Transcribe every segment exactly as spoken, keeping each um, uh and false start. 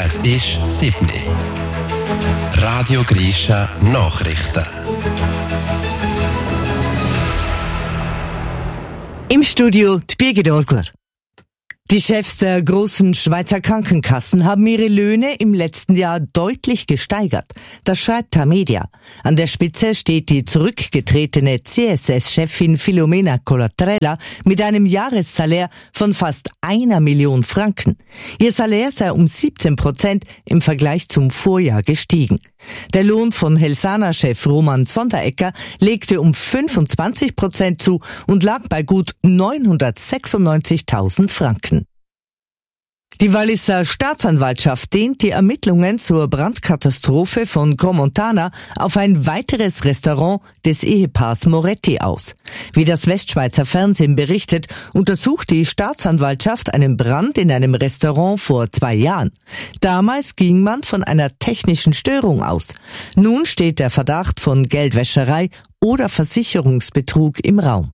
Es ist sieben. Radio Grisha Nachrichten. Im Studio die Birgit Orgler. Die Chefs der großen Schweizer Krankenkassen haben ihre Löhne im letzten Jahr deutlich gesteigert. Das schreibt Tamedia. An der Spitze steht die zurückgetretene C S S-Chefin Filomena Colatrella mit einem Jahressalär von fast einer Million Franken. Ihr Salär sei um siebzehn Prozent im Vergleich zum Vorjahr gestiegen. Der Lohn von Helsana-Chef Roman Sonderegger legte um fünfundzwanzig Prozent zu und lag bei gut neunhundertsechsundneunzigtausend Franken. Die Walliser Staatsanwaltschaft dehnt die Ermittlungen zur Brandkatastrophe von Gromontana auf ein weiteres Restaurant des Ehepaars Moretti aus. Wie das Westschweizer Fernsehen berichtet, untersucht die Staatsanwaltschaft einen Brand in einem Restaurant vor zwei Jahren. Damals ging man von einer technischen Störung aus. Nun steht der Verdacht von Geldwäscherei oder Versicherungsbetrug im Raum.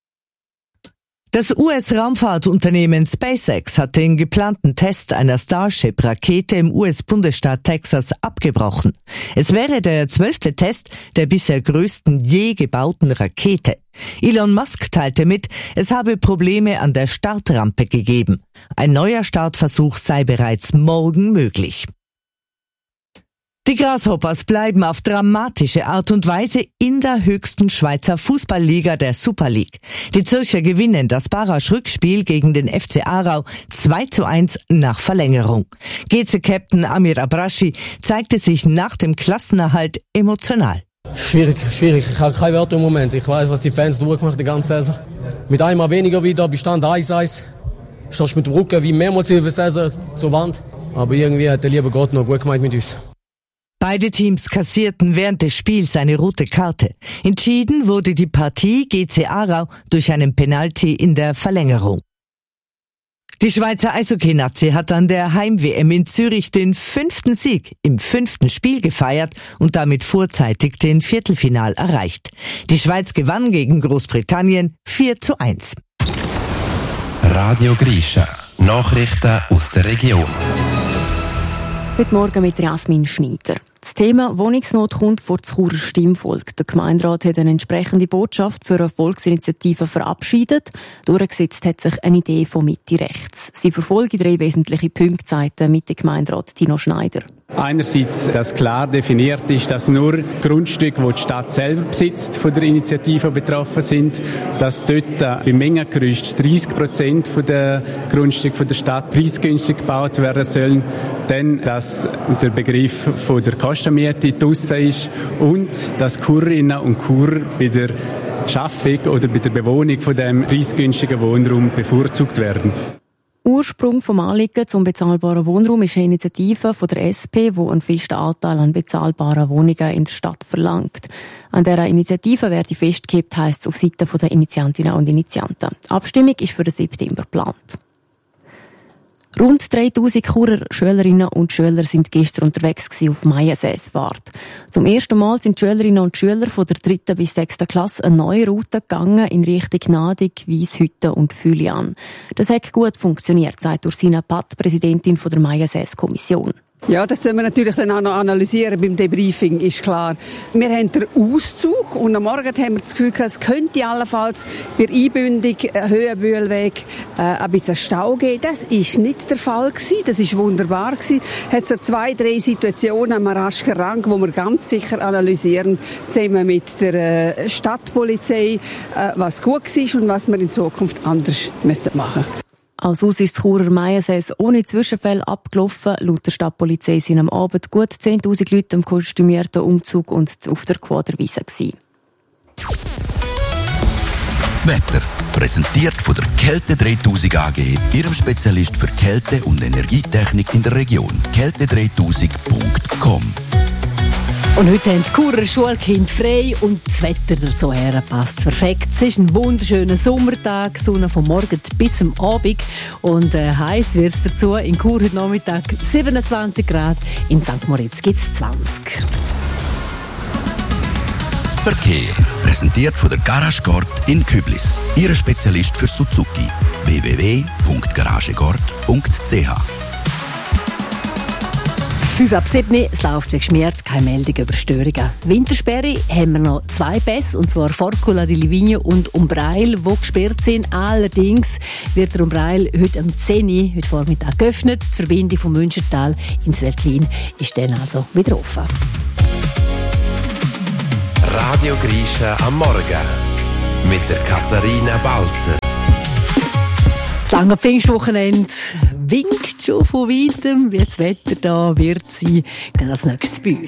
Das U S-Raumfahrtunternehmen SpaceX hat den geplanten Test einer Starship-Rakete im U S-Bundesstaat Texas abgebrochen. Es wäre der zwölfte Test der bisher größten je gebauten Rakete. Elon Musk teilte mit, es habe Probleme an der Startrampe gegeben. Ein neuer Startversuch sei bereits morgen möglich. Die Grasshoppers bleiben auf dramatische Art und Weise in der höchsten Schweizer Fußballliga, der Super League. Die Zürcher gewinnen das Barrage-Rückspiel gegen den F C Aarau zwei zu eins nach Verlängerung. G C-Captain Amir Abrashi zeigte sich nach dem Klassenerhalt emotional. Schwierig, schwierig. Ich habe keine Wörter im Moment. Ich weiß, was die Fans durchgemacht haben die ganze Saison. Mit einmal weniger wieder, bestand eins eins. Stehst mit dem Rücken wie mehrmals in der Saison zur Wand. Aber irgendwie hat der liebe Gott noch gut gemeint mit uns. Beide Teams kassierten während des Spiels eine rote Karte. Entschieden wurde die Partie G C Aarau durch einen Penalty in der Verlängerung. Die Schweizer Eishockey-Nazi hat an der Heim-W M in Zürich den fünften Sieg im fünften Spiel gefeiert und damit vorzeitig den Viertelfinal erreicht. Die Schweiz gewann gegen Großbritannien vier zu eins. Radio Grisha Nachrichten aus der Region. Heute Morgen mit Jasmin Schneider. Das Thema Wohnungsnot kommt vor das Churer Stimmvolk. Der Gemeinderat hat eine entsprechende Botschaft für eine Volksinitiative verabschiedet. Durchgesetzt hat sich eine Idee von Mitte rechts. Sie verfolgen drei wesentliche Punkte, sagt der Mitte-Gemeinderat Tino Schneider. Einerseits, dass klar definiert ist, dass nur Grundstücke, die die Stadt selber besitzt, von der Initiative betroffen sind, dass dort beim Mengengerüst dreissig Prozent der Grundstücke von der Stadt preisgünstig gebaut werden sollen, dann, dass der Begriff von der Kostenmiete draussen ist und dass Churerinnen und Churer bei der Schaffung oder bei der Bewohnung von dem preisgünstigen Wohnraum bevorzugt werden. Ursprung vom Anliegen zum bezahlbaren Wohnraum ist eine Initiative von der S P, die einen festen Anteil an bezahlbaren Wohnungen in der Stadt verlangt. An dieser Initiative werde festgehalten, heisst es auf Seite der Initiantinnen und Initianten. Die Abstimmung ist für den September geplant. Rund dreitausend Churer Schülerinnen und Schüler sind gestern unterwegs auf Maiensäßwart. Zum ersten Mal sind die Schülerinnen und Schüler von der dritten bis sechsten Klasse eine neue Route gegangen in Richtung Gnadig, Wieshütte und Fülian. Das hat gut funktioniert, sagt Ursina Patt, Präsidentin der Maiensäß-Kommission. Ja, das sollen wir natürlich dann auch noch analysieren beim Debriefing, ist klar. Wir haben den Auszug und am Morgen haben wir das Gefühl, es könnte allenfalls bei der Einbündung Höhenbühlweg äh, ein bisschen Stau geben. Das ist nicht der Fall gewesen. Das ist wunderbar gewesen. Es hat so zwei, drei Situationen am Arasker Rang, wo wir ganz sicher analysieren, zusammen mit der äh, Stadtpolizei, äh, was gut war und was wir in Zukunft anders müssten machen. Als aus ist das Churer Maiensäß ohne Zwischenfälle abgelaufen. Laut der Stadtpolizei sind am Abend gut zehntausend Leute im kostümierten Umzug und auf der Quaderwiese gewesen. Wetter. Präsentiert von der Kälte dreitausend A G, Ihrem Spezialist für Kälte- und Energietechnik in der Region. kälte dreitausend punkt com. Und heute haben die Churer Schulkinder frei und das Wetter dazu her passt perfekt. Es ist ein wunderschöner Sommertag, Sonne vom Morgen bis zum Abend und äh, heiß wird es dazu. In Chur heute Nachmittag siebenundzwanzig Grad, in Sankt Moritz gibt es zwanzig. Verkehr. Präsentiert von der Garage Gord in Küblis. Ihr Spezialist für Suzuki. w w w punkt garagegord punkt c h fünf ab sieben, es läuft wie geschmiert, keine Meldung über Störungen. Wintersperre haben wir noch zwei Pässe, und zwar Forcula di Livigno und Umbrail, die gesperrt sind. Allerdings wird der Umbrail heute am zehn Uhr, heute Vormittag geöffnet. Die Verbindung vom Münstertal ins Veltlin ist dann also wieder offen. Radio Grisha am Morgen mit der Katharina Balzer. Das lange Pfingstwochenende winkt schon von weitem, wie das Wetter da wird sein. Als nächstes bei uns.